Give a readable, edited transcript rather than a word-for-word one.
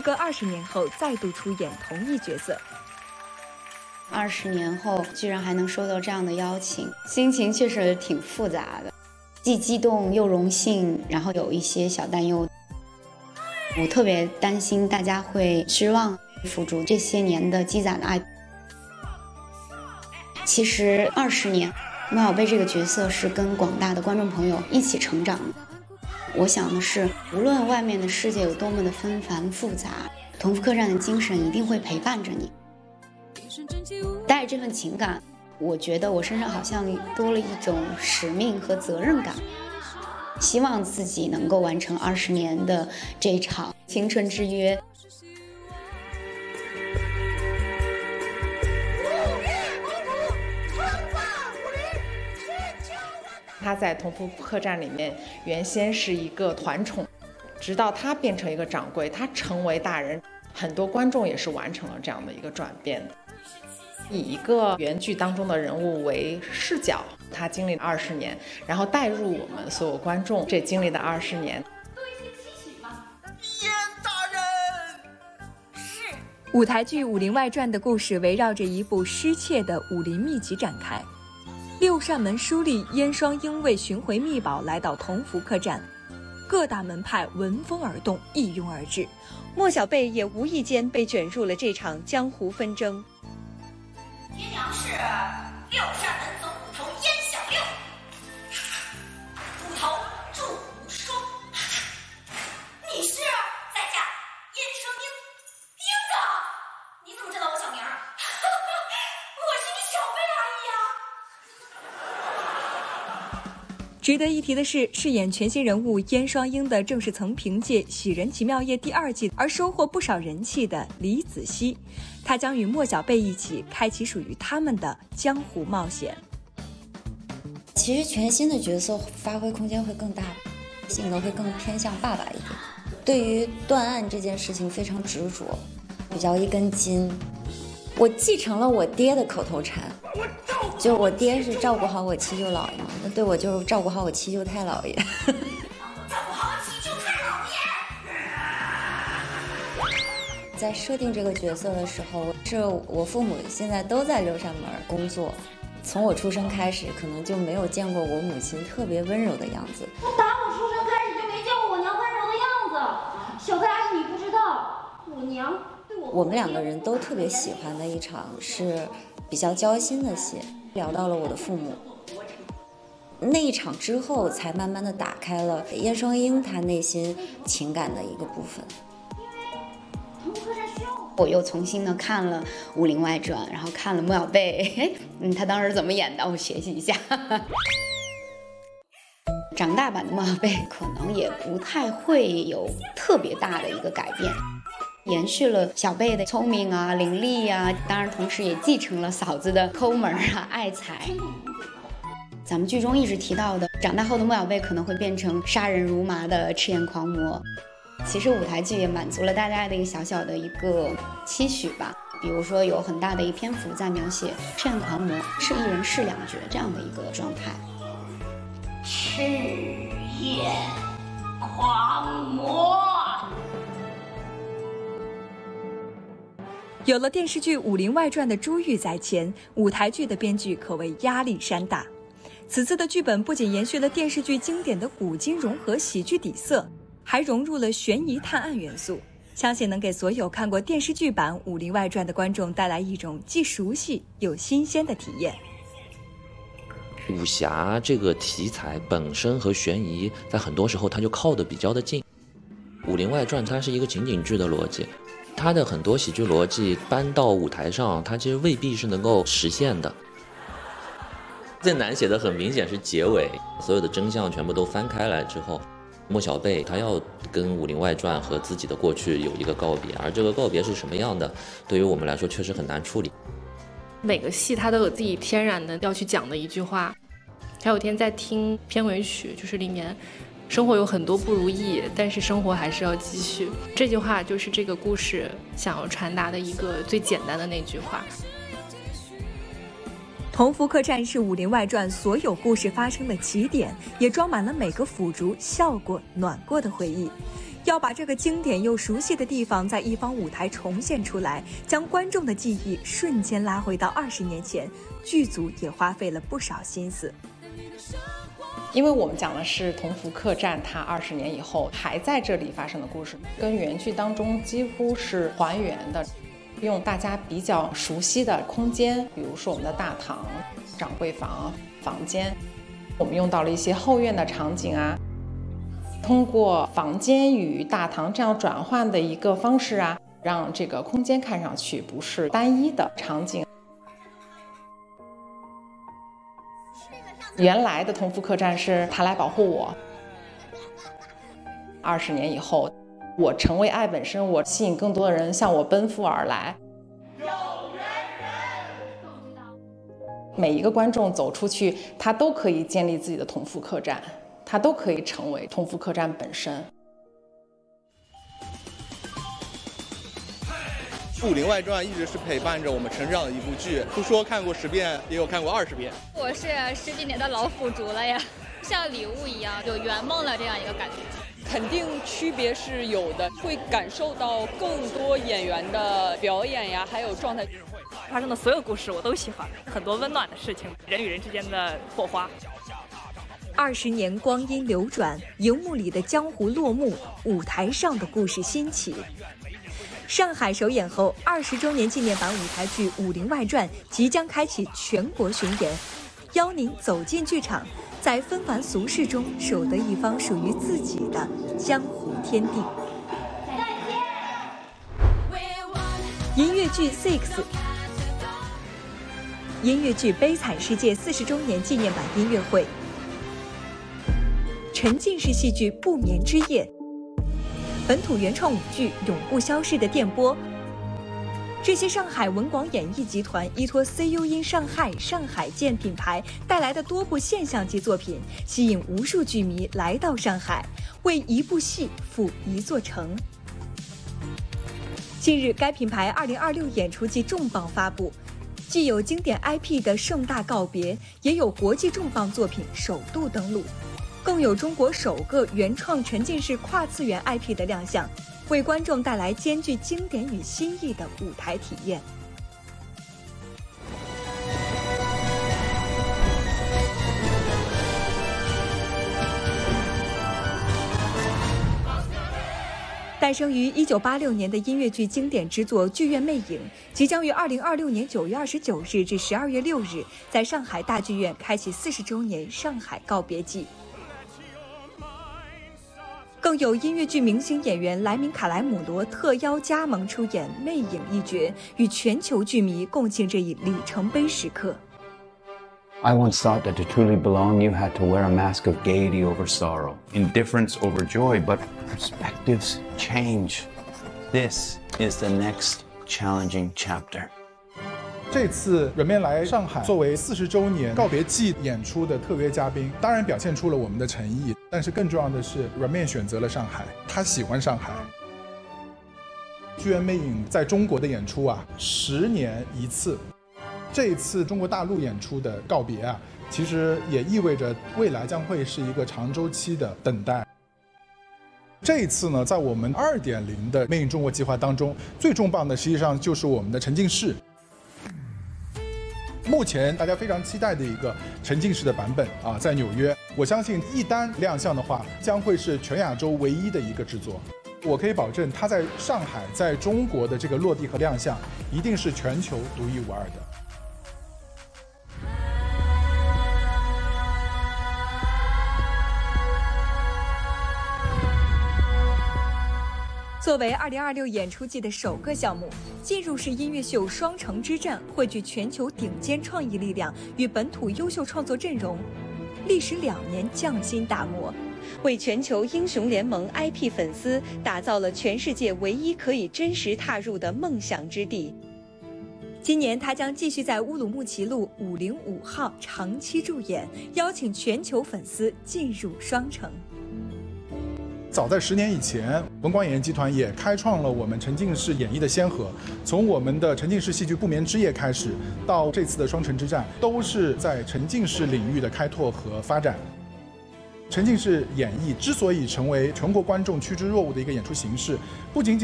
隔20年后再度出演同一角色。 20年后居然还能收到这样的邀请，心情确实挺复杂的，既激动又荣幸，然后有一些小担忧。我特别担心大家会失望，付出这些年的积攒的爱。其实20年，莫小贝这个角色是跟广大的观众朋友一起成长的。我想的是，无论外面的世界有多么的纷繁复杂，同福客栈的精神一定会陪伴着你。带着这份情感，我觉得我身上好像多了一种使命和责任感，希望自己能够完成20年的这场青春之约。 他在同福客栈里面原先是一个团宠，直到他变成一个掌柜，他成为大人，很多观众也是完成了这样的一个转变。以一个原剧当中的人物为视角，他经历了20年，然后带入我们所有观众这经历的20年。 燕大人， 是舞台剧《武林外传》的故事围绕着一部失窃的武林秘籍展开。六扇门书吏燕双鹰为寻回秘宝来到同福客栈，各大门派闻风而动，一拥而至。莫小贝也无意间被卷入了这场江湖纷争。 爹娘是六扇门总捕头燕小六，捕头祝无双。你是在下燕双鹰，鹰子，你怎么知道我小名？我是你小贝阿姨呀。 值得一提的是，饰演全新人物燕双鹰的正是曾凭借《喜人奇妙夜》第2季而收获不少人气的李子熙，他将与莫小贝一起开启属于他们的江湖冒险。 其实全新的角色发挥空间会更大，性格会更偏向爸爸一点，对于断案这件事情非常执着，比较一根筋。我继承了我爹的口头禅，就我爹是照顾好我七舅姥爷嘛，那对我就是照顾好我七舅太姥爷。 照顾好七舅太姥爷。 在设定这个角色的时候，是我父母现在都在六扇门工作，从我出生开始，可能就没有见过我母亲特别温柔的样子。 我打我出生开始就没见过我娘温柔的样子。小贝阿姨，你不知道，我娘对我。 我们2个人都特别喜欢的一场是比较交心的戏，聊到了我的父母。那一场之后，才慢慢的打开了燕双鹰他内心情感的一个部分。我又重新的看了《武林外传》，然后看了莫小贝，他当时怎么演的，我学习一下。长大版的莫小贝可能也不太会有特别大的一个改变，延续了小贝的聪明啊、伶俐啊，当然同时也继承了嫂子的抠门啊、爱财。咱们剧中一直提到的，长大后的莫小贝可能会变成杀人如麻的赤焰狂魔。其实舞台剧也满足了大家的一个小小的一个期许吧，比如说有很大的一篇幅在描写赤焰狂魔是一人饰2角这样的一个状态。 赤焰狂魔。 有了电视剧《武林外传》的珠玉在前，舞台剧的编剧可谓压力山大。此次的剧本不仅延续了电视剧经典的古今融合喜剧底色，还融入了悬疑探案元素，相信能给所有看过电视剧版《武林外传》的观众带来一种既熟悉又新鲜的体验。 武侠这个题材本身和悬疑在很多时候它就靠得比较的近，《武林外传》它是一个情景剧的逻辑，它的很多喜剧逻辑搬到舞台上，它其实未必是能够实现的。最难写的很明显是结尾，所有的真相全部都翻开来之后，莫小贝他要跟《武林外传》和自己的过去有一个告别，而这个告别是什么样的，对于我们来说确实很难处理。 每个戏它都有自己天然的要去讲的一句话。还有天在听片尾曲，就是里面生活有很多不如意，但是生活还是要继续，这句话就是这个故事想要传达的一个最简单的那句话。 同福客栈是《武林外传》所有故事发生的起点，也装满了每个腐竹笑过、暖过的回忆。 要把这个经典又熟悉的地方在一方舞台重现出来，将观众的记忆瞬间拉回到20年前，剧组也花费了不少心思。 因为我们讲的是同福客栈，它20年以后还在这里发生的故事，跟原剧当中几乎是还原的。用大家比较熟悉的空间，比如说我们的大堂、掌柜房、房间，我们用到了一些后院的场景啊，通过房间与大堂这样转换的一个方式啊，让这个空间看上去不是单一的场景。原来的同福客栈是他来保护我，20年以后我成为爱本身，我吸引更多的人向我奔赴而来。每一个观众走出去，他都可以建立自己的同福客栈，他都可以成为同福客栈本身。 《武林外传》一直是陪伴着我们成长的一部剧，不说看过10遍，也有看过20遍。 我是10几年的老腐竹了呀，像礼物一样，有圆梦了这样一个感觉。 肯定区别是有的，会感受到更多演员的表演呀，还有状态。 发生的所有故事我都喜欢，很多温暖的事情，人与人之间的火花。 20年光阴流转，荧幕里的江湖落幕，舞台上的故事兴起。上海首演后，20周年纪念版舞台剧《武林外传》即将开启全国巡演，邀您走进剧场，在纷繁俗世中守得一方属于自己的江湖天地。音乐剧 Six， 音乐剧《悲惨世界》40周年纪念版音乐会，沉浸式戏剧《不眠之夜》，本土原创舞剧《永不消逝的电波》。这些上海文广演艺集团依托 CU in 上海、上海见品牌带来的多部现象级作品，吸引无数剧迷来到上海，为一部戏赴一座城。近日，该品牌2026演出季重磅发布，既有经典 IP 的盛大告别，也有国际重磅作品首度登陆，更有中国首个原创沉浸式跨次元 IP 的亮相，为观众带来兼具经典与新意的舞台体验。诞生于1986年的音乐剧经典之作《剧院魅影》，即将于2026年9月29日至12月6日在上海大剧院开启40周年上海告别季。更有音乐剧明星演员莱明卡莱姆罗特邀加盟出演魅影一角，与全球剧迷共庆这一里程碑时刻。 I once thought that to truly belong, you had to wear a mask of gaiety over sorrow, indifference over joy, but perspectives change. This is the next challenging chapter. 这次软面来上海作为40周年告别季演出的特约嘉宾，当然表现出了我们的诚意，但是更重要的是，软面选择了上海，他喜欢上海。剧院魅影在中国的演出啊，10年一次。这一次中国大陆演出的告别啊，其实也意味着未来将会是一个长周期的等待。这一次呢，在我们2.0的魅影中国计划当中，最重磅的实际上就是我们的沉浸式。目前大家非常期待的一个沉浸式的版本啊，在纽约，我相信一旦亮相的话，将会是全亚洲唯一的一个制作。我可以保证，它在上海、在中国的这个落地和亮相，一定是全球独一无二的。 作为2026演出季的首个项目，进入式音乐秀双城之战汇聚全球顶尖创意力量与本土优秀创作阵容，历时2年匠心打磨，为全球英雄联盟 IP 粉丝打造了全世界唯一可以真实踏入的梦想之地。今年他将继续在乌鲁木齐路505号长期驻演，邀请全球粉丝进入双城。 早在10年以前，文广演艺集团也开创了我们沉浸式演绎的先河。从我们的沉浸式戏剧《不眠之夜》开始，到这次的双城之战，都是在沉浸式领域的开拓和发展。 沉浸式演绎之所以成为全国观众趋之若鹜的一个演出形式，不仅仅